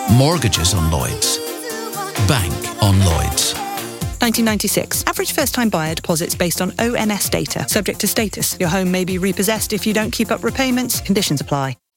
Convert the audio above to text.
Mortgages on Lloyds. Bank on Lloyds. 1996. Average first-time buyer deposits based on ONS data. Subject to status. Your home may be repossessed if you don't keep up repayments. Conditions apply.